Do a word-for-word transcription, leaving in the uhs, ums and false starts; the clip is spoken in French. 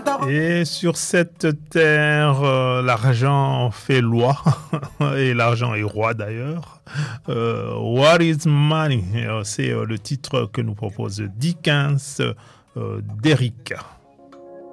Et sur cette terre, euh, l'argent fait loi, et l'argent est roi d'ailleurs. Euh, What is money? Euh, C'est euh, le titre que nous propose Dickens euh, d'Eric.